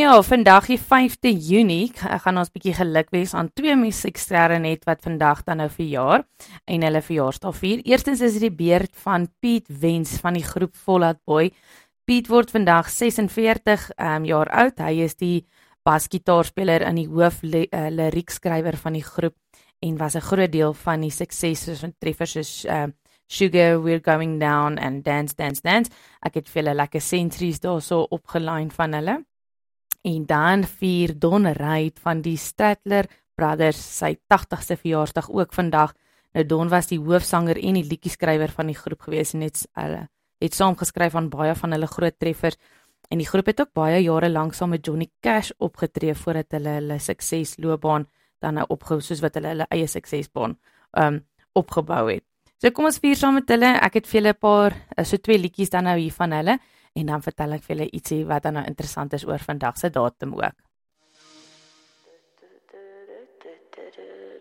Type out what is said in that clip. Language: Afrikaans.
ja, vandag die 5de Junie, gaan ons bietjie geluk wees aan 2 musieksterre net wat vandag dan nou verjaar en hulle verjaarsdag vier. Eerstens is dit die beurt van Piet Wens van die groep Fall Out Boy. Piet word vandag 46 jaar oud. Hy is die basgitaarspeler en die liriekskrywer van die groep en was 'n groot deel van die sukses van treffers soos Sugar, We're Going Down en Dance, Dance, Dance. Ek het vir hulle lekker centuries daar so opgelyn van hulle. En dan vier Don Reid van die Statler Brothers sy 80ste verjaarsdag ook vandag. Nou Don was die hoofsanger en die liedjieskrywer van die groep gewees en het saam geskryf aan baie van hulle groot treffers. En die groep het ook baie jare lank saam met Johnny Cash opgetree voordat hulle suksesloopbaan dan nou soos wat hulle eie suksesbaan opgebou het. So kom ons vier saam met hulle. Ek het vir julle 'n paar so 2 liedjies dan nou hier van hulle en dan vertel ek vir julle ietsie wat dan nou interessant is oor vandag se datum ook.